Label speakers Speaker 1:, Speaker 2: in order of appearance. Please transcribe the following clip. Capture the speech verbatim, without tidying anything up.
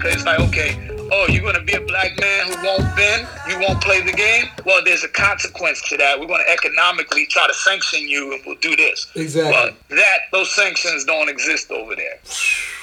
Speaker 1: America, it's like, okay, oh, you're going to be a black man who won't bend, you won't play the game? Well, there's a consequence to that. We're going to economically try to sanction you, and we'll do this.
Speaker 2: Exactly.
Speaker 1: But that, those sanctions don't exist over there.